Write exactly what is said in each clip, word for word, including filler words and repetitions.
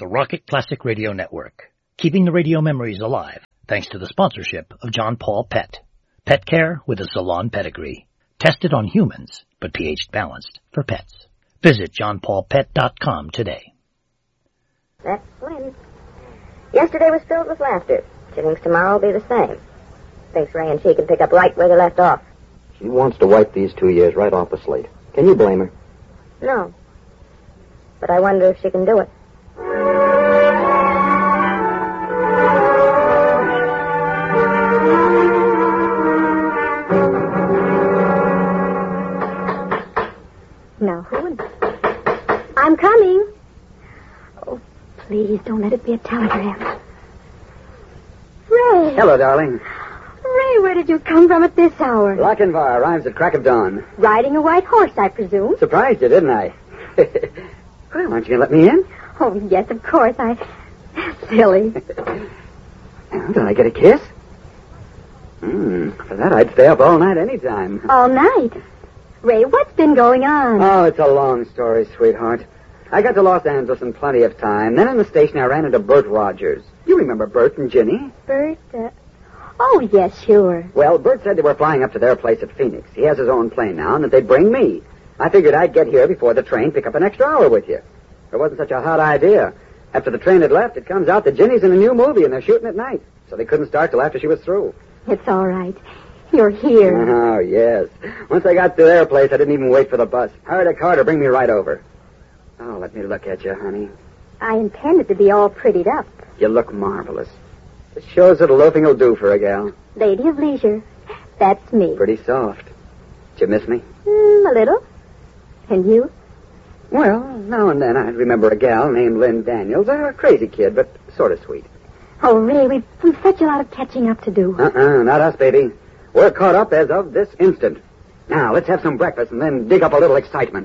the Rocket Classic Radio Network, keeping the radio memories alive thanks to the sponsorship of John Paul Pet. Pet care with a salon pedigree. Tested on humans, but pH balanced for pets. Visit john paul pet dot com today. That's Lynn. Yesterday was filled with laughter. She thinks tomorrow will be the same. Thinks Ray and she can pick up right where they left off. She wants to wipe these two years right off the slate. Can you blame her? No. But I wonder if she can do it. Now, who? I'm coming. Oh, please don't let it be a telegram. Ray. Hello, darling. Ray, where did you come from at this hour? Lochinvar arrives at crack of dawn. Riding a white horse, I presume. Surprised you, didn't I? Well, aren't you going to let me in? Oh, yes, of course. I... Silly. Well, did I get a kiss? Hmm. For that, I'd stay up all night anytime. All night? Ray, what's been going on? Oh, it's a long story, sweetheart. I got to Los Angeles in plenty of time. Then in the station, I ran into Bert Rogers. You remember Bert and Ginny? Bert, uh... Oh, yes, sure. Well, Bert said they were flying up to their place at Phoenix. He has his own plane now, and that they'd bring me. I figured I'd get here before the train, pick up an extra hour with you. It wasn't such a hot idea. After the train had left, it comes out that Ginny's in a new movie, and they're shooting at night. So they couldn't start till after she was through. It's all right. You're here. Oh, yes. Once I got to their place, I didn't even wait for the bus. Hired a car to bring me right over. Oh, let me look at you, honey. I intended to be all prettied up. You look marvelous. It shows that a loafing will do for a gal. Lady of leisure. That's me. Pretty soft. Did you miss me? Mm, a little. And you? Well, now and then I'd remember a gal named Lynn Daniels. A crazy kid, but sort of sweet. Oh, Ray, we've, we've such a lot of catching up to do. Uh-uh, not us, baby. We're caught up as of this instant. Now, let's have some breakfast and then dig up a little excitement.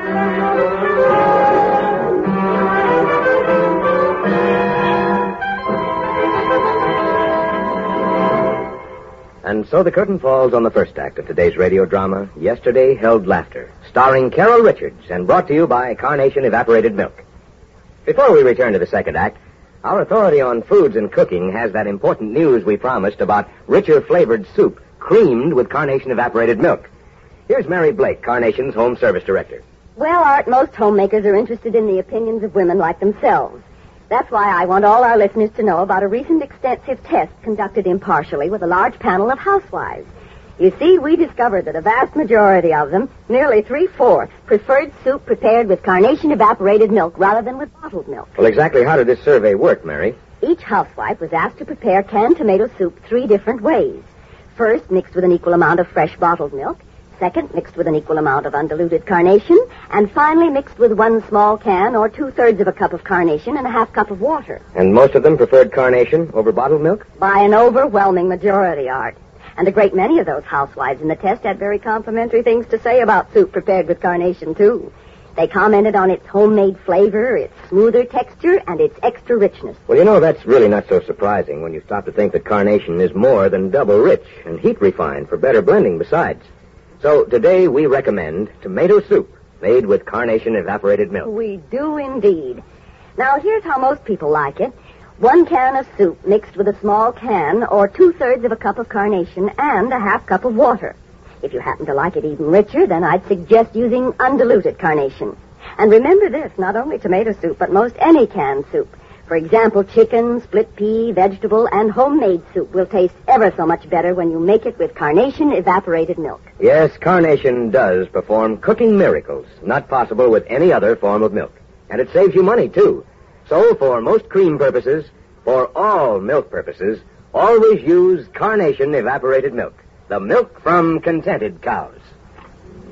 And so the curtain falls on the first act of today's radio drama, Yesterday Held Laughter, starring Carol Richards and brought to you by Carnation Evaporated Milk. Before we return to the second act, our authority on foods and cooking has that important news we promised about richer flavored soup creamed with Carnation Evaporated Milk. Here's Mary Blake, Carnation's Home Service Director. Well, Art, most homemakers are interested in the opinions of women like themselves. That's why I want all our listeners to know about a recent extensive test conducted impartially with a large panel of housewives. You see, we discovered that a vast majority of them, nearly three-fourths, preferred soup prepared with Carnation Evaporated Milk rather than with bottled milk. Well, exactly how did this survey work, Mary? Each housewife was asked to prepare canned tomato soup three different ways. First, mixed with an equal amount of fresh bottled milk. Second, mixed with an equal amount of undiluted Carnation. And finally, mixed with one small can or two-thirds of a cup of Carnation and a half cup of water. And most of them preferred Carnation over bottled milk? By an overwhelming majority, Art. And a great many of those housewives in the test had very complimentary things to say about soup prepared with Carnation, too. They commented on its homemade flavor, its smoother texture, and its extra richness. Well, you know, that's really not so surprising when you stop to think that Carnation is more than double rich and heat refined for better blending besides. So today we recommend tomato soup made with Carnation Evaporated Milk. We do indeed. Now, here's how most people like it. One can of soup mixed with a small can or two-thirds of a cup of Carnation and a half cup of water. If you happen to like it even richer, then I'd suggest using undiluted Carnation. And remember this, not only tomato soup, but most any canned soup. For example, chicken, split pea, vegetable, and homemade soup will taste ever so much better when you make it with Carnation Evaporated Milk. Yes, Carnation does perform cooking miracles, not possible with any other form of milk. And it saves you money, too. So, for most cream purposes, for all milk purposes, always use Carnation Evaporated Milk, the milk from contented cows.